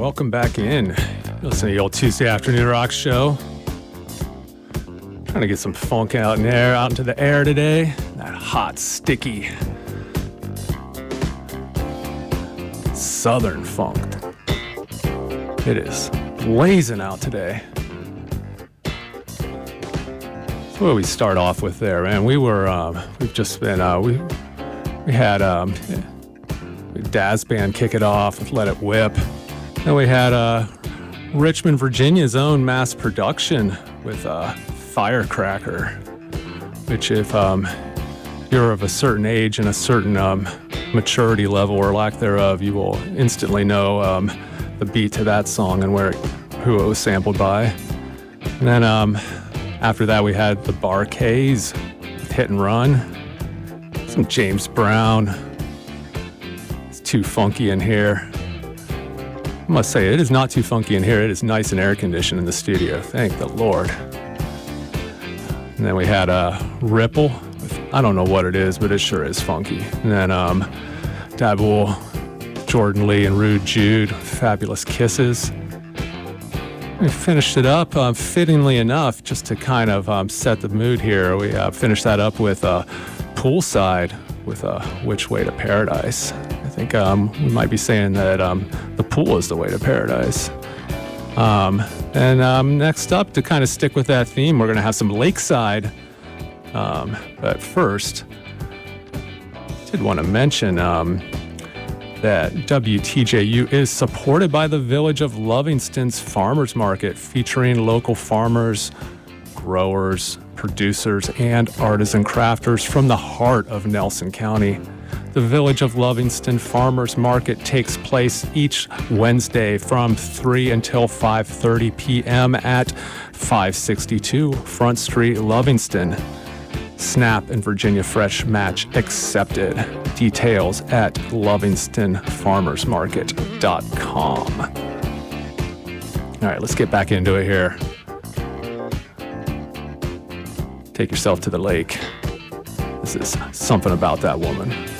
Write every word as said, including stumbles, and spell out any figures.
welcome back in. Listen to the old Tuesday afternoon rock show. Trying to get some funk out in there, out into the air today. That hot, sticky southern funk. It is blazing out today. That's what we start off with there, man. We were, um, we've just been, uh, we we had um, Daz Band kick it off with Let It Whip. Then we had uh, Richmond, Virginia's own Mass Production with uh, Firecracker, which if um, you're of a certain age and a certain um, maturity level or lack thereof, you will instantly know um, the beat to that song and where it, who it was sampled by. And then um, after that, we had the Bar-Kays with Hit and Run, some James Brown. It's too funky in here. I must say, it is not too funky in here. It is nice and air conditioned in the studio. Thank the Lord. And then we had a uh, Ripple. With, I don't know what it is, but it sure is funky. And then um, Dabul, Jordan Lee, and Rude Jude, Fabulous Kisses. We finished it up, uh, fittingly enough, just to kind of um, set the mood here. We uh, finished that up with uh, Poolside with uh, Which Way to Paradise. I think um, we might be saying that um, the pool is the way to paradise. Um, and um, next up, to kind of stick with that theme, we're going to have some Lakeside. Um, but first, I did want to mention um, that W T J U is supported by the Village of Lovingston's Farmers Market, featuring local farmers, growers, producers, and artisan crafters from the heart of Nelson County. The Village of Lovingston Farmers Market takes place each Wednesday from three until five thirty p.m. at five sixty-two Front Street, Lovingston. SNAP and Virginia Fresh match accepted. Details at lovingston farmers market dot com. All right, let's get back into it here. Take yourself to the lake. This is Something About That Woman.